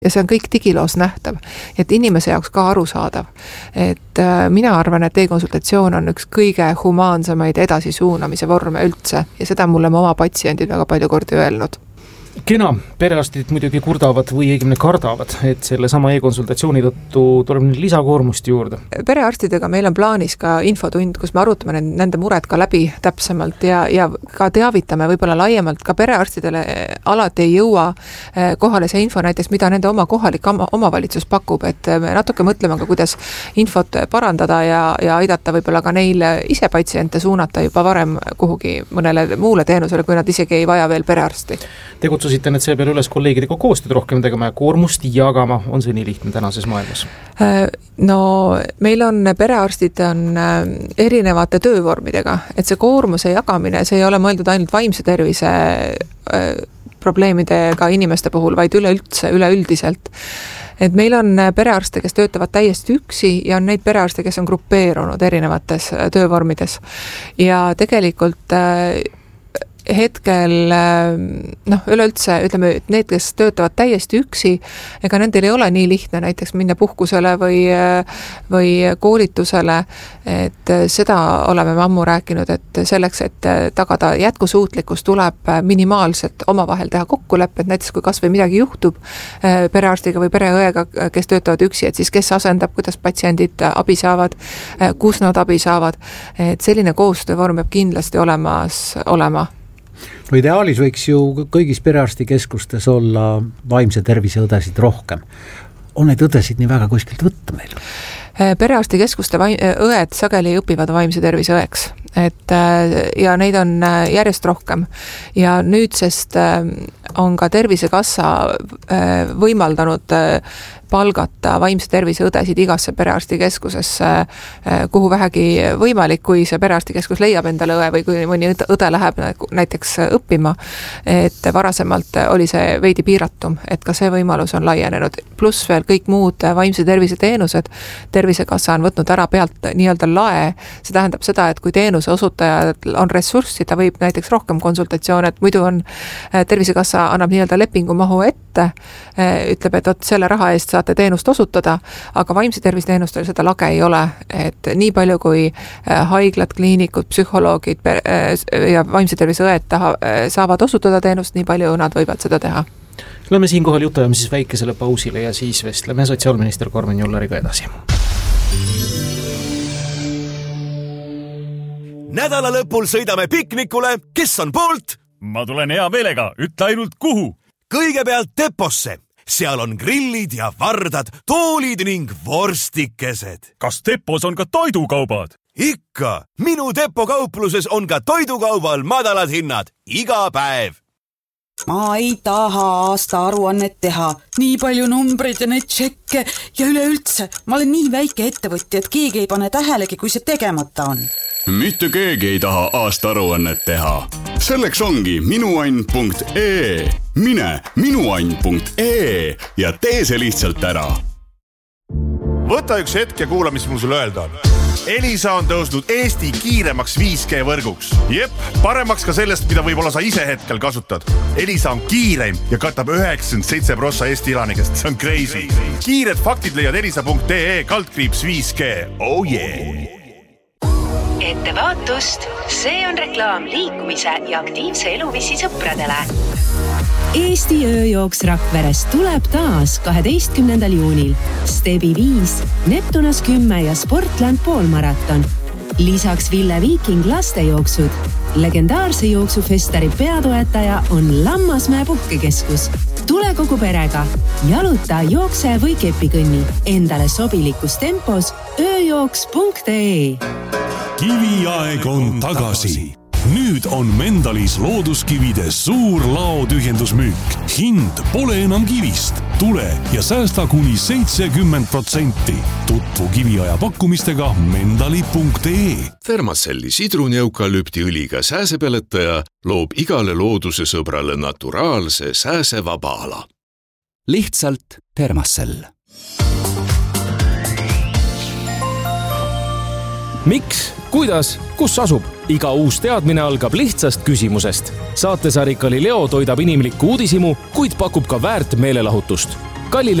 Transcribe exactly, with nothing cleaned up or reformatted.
ja see on kõik digiloos nähtav, et inimese jaoks ka arusaadav. Et mina arvan, et e-konsultatsioon on üks kõige humaansemaid edasisuunamise vorme üldse ja seda mulle oma patsiendid väga palju kordi öelnud. Kena, perearstid muidugi kurdavad või õigemini kardavad, et selle sama e-konsultatsiooni tõttu tuleb nüüd lisakoormust juurde. Perearstidega meil on plaanis ka infotund, kus me arutame nende mured ka läbi täpsemalt ja, ja ka teavitame võib-olla laiemalt ka perearstidele alati ei jõua kohale see info näiteks, mida nende oma kohalik omavalitsus pakub, et me natuke mõtleme ka, kuidas infot parandada ja, ja aidata võib-olla ka neil ise patsiente suunata juba varem kuhugi mõnele muule teenusele, kui nad isegi ei vaja veel perearsti. Te kutsusite need see peale üles kolleegidega koostööd rohkem tegema ja koormust jagama, on see nii lihtne tänases maailmas? No meil on perearstid on erinevate töövormidega, et see koormuse jagamine, see ei ole mõeldud ainult vaimse tervise probleemidega inimeste puhul, vaid üleüldse, üleüldiselt. Et meil on perearste, kes töötavad täiesti üksi ja on neid perearste, kes on grupeerunud erinevates töövormides. Ja tegelikult hetkel, noh, üleüldse, ütleme, et need, kes töötavad täiesti üksi, ega nendel ei ole nii lihtne näiteks minna puhkusele või, või koolitusele, et seda oleme me ammu rääkinud, et selleks, et tagada jätkusuutlikkus, tuleb minimaalselt omavahel teha kokkulepped, näiteks kui kas või midagi juhtub perearstiga või pereõega, kes töötavad üksi, et siis kes asendab, kuidas patsiendid abi saavad, kus nad abi saavad, et selline koostöövorm peab kindlasti olemas olema. No ideaalis võiks ju kõigis perearstikeskustes olla vaimse tervise õdesid rohkem. On neid õdesid nii väga kuskilt võtta meil? Perearstikeskuste õed sageli õpivad vaimse tervise õeks, et ja neid on järjest rohkem ja nüüdsest on ka Tervisekassa võimaldanud palgata vaimse tervise õdesid igasse perearstikeskusesse, kuhu vähegi võimalik, kui see perearstikeskus leiab endale õe või kui mõni õde läheb näiteks õppima, et varasemalt oli see veidi piiratum, et ka see võimalus on laienenud. Pluss veel kõik muud vaimse tervise teenused, Tervisekassa on võtnud ära pealt nii-öelda lae, see tähendab seda, et kui teenuse osutaja on ressurssi, ta võib näiteks rohkem konsultatsioone, et muidu on Tervisekassa annab nii-öelda lepingu mahu ette, ütleb, et oot, selle raha eest saate teenust osutada, aga vaimse tervise teenustel seda lage ei ole, et nii palju kui haiglad, kliinikud, psühholoogid ja vaimse tervise õed taha, saavad osutada teenust, nii palju nad võivad seda teha. Lähme siinkohal jutujame siis väikesele pausile ja siis vestleme sotsiaalminister Karmen Jolleriga edasi. Nädala lõpul sõidame piknikule, kes on poolt? Ma tulen hea meelega, ütle ainult kuhu. Kõigepealt Teposse. Seal on grillid ja vardad, toolid ning vorstikesed. Kas Tepos on ka toidukaubad? Ikka. Minu Tepo kaupluses on ka toidukaubal madalad hinnad. Iga päev. Ma ei taha aasta aruannet teha. Nii palju numbreid ja neid tšekke ja üleüldse. Ma olen nii väike ettevõtja, et keegi ei pane tähelegi, kui see tegemata on. Mitte keegi ei taha aasta aruannet teha. Selleks ongi minuann punkt ee. Mine minuann punkt ee ja tee see lihtsalt ära. Võta üks hetk ja kuula, mis mul sulle öelda on. Elisa on tõusnud Eesti kiiremaks viis G võrguks. Jep, paremaks ka sellest, mida võib-olla sa ise hetkel kasutad. Elisa on kiireim ja katab üheksakümmend seitse protsenti Eesti elanikest. See on crazy. Kiired faktid leiad elisa punkt ee kaldkriips viis G. Oh yeah! Ettevaatust, see on reklaam liikumise ja aktiivse eluviisi sõpradele. Eesti ööjooks Rakveres tuleb taas kaheteistkümnendal juunil. Stebi viis, Neptunas kümme ja Sportland poolmaraton. Lisaks Ville Viiking lastejooksud. Legendaarse jooksufestari peatoetaja on Lammasmäe puhkekeskus. Tule kogu perega. Jaluta, jookse või kepikõnni. Endale sobilikus tempos ööjooks punkt ee. Kiviaeg on tagasi. Nüüd on Mendalis looduskivide suur laotühjendusmüük. Hind pole enam kivist. Tule ja säästa kuni seitsekümmend protsenti. Tutvu kiviaja pakkumistega mendali punkt ee. Fermacelli sidruneukalüptiõliga sääsepeletaja loob igale looduse sõbrale naturaalse sääsevaba ala. Lihtsalt Fermacell. Miks? Kuidas? Kus asub? Iga uus teadmine algab lihtsast küsimusest. Saatesari Galileo toidab inimlikku uudisimu, kuid pakub ka väärt meelelahutust. Galileo